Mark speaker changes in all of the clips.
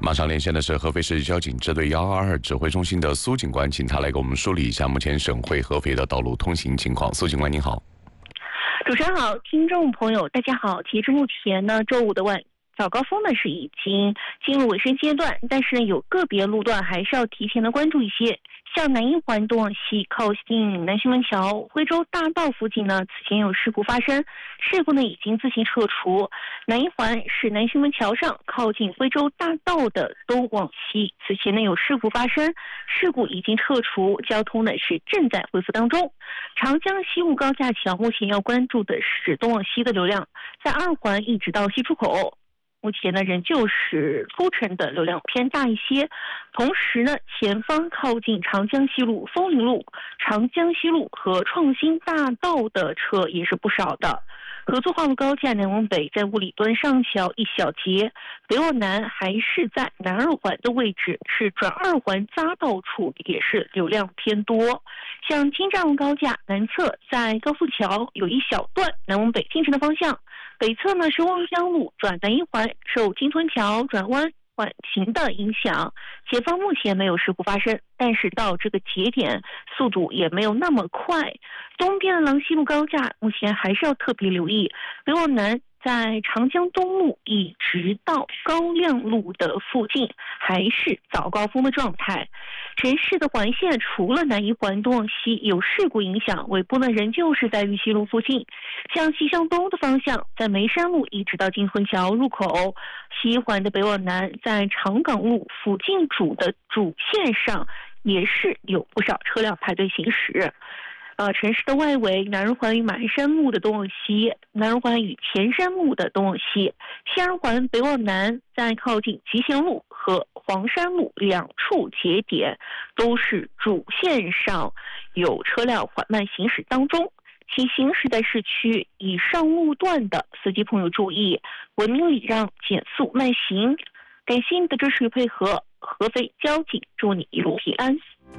Speaker 1: 马上连线的是合肥市交警支队122指挥中心的苏警官，请他来给我们梳理一下目前省会合肥的道路通行情况。苏警官您好。
Speaker 2: 主持人好，听众朋友大家好。截至目前呢，周五的早高峰呢是已经进入尾声阶段，但是呢有个别路段还是要提前的关注一些。像南一环东往西靠近南浔门桥、徽州大道附近呢，此前有事故发生，事故呢已经自行撤除。南一环是南浔门桥上靠近徽州大道的东往西，此前呢有事故发生，事故已经撤除，交通呢是正在恢复当中。长江西路高架桥目前要关注的是东往西的流量，在2环一直到西出口。目前呢，仍旧是出城的流量偏大一些。同时呢，前方靠近长江西路、枫林路、长江西路和创新大道的车也是不少的。合作化路高架南往北在五里墩上桥一小节，北往南还是在南2环的位置，是转2环匝道处也是流量偏多。像京湛路高架南侧在高富桥有一小段南往北进城的方向。北侧呢是望江路转南一环，受金屯桥转弯缓行的影响，前方目前没有事故发生，但是到这个节点速度也没有那么快。东边的郎西路高架目前还是要特别留意，北往南在长江东路一直到高亮路的附近还是早高峰的状态。城市的环线除了南一环东往西有事故影响，尾部呢仍旧是在玉溪路附近。像西向东的方向，在眉山路一直到金屯桥入口，西环的北往南在长岗路附近主线上也是有不少车辆排队行驶。城市的外围，南二环与马鞍山路的东往西，南二环与前山路的东往西，西二环北往南在靠近集贤路和黄山路两处节点都是主线上有车辆缓慢行驶当中。请行驶在市区以上路段的司机朋友注意，文明礼让，减速慢行。感谢你的支持与配合，合肥交警祝你一路平安。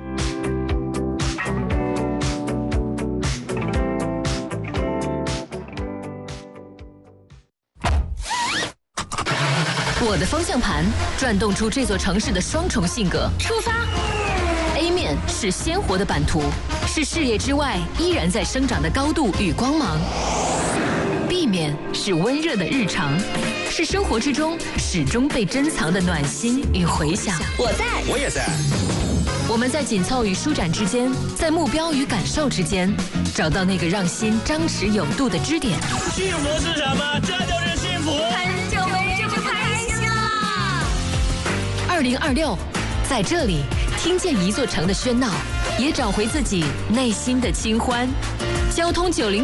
Speaker 3: 我的方向盘转动出这座城市的双重性格。出发 A 面是鲜活的版图，是视野之外依然在生长的高度与光芒。B 面是温热的日常，是生活之中始终被珍藏的暖心与回响。
Speaker 4: 我在，
Speaker 5: 我也在。
Speaker 3: 我们在紧凑与舒展之间，在目标与感受之间，找到那个让心张弛有度的支点。
Speaker 5: 幸福是什么？这就是幸福。
Speaker 4: 很久没这么开心了。
Speaker 3: 2026，在这里听见一座城的喧闹，也找回自己内心的清欢。交通90。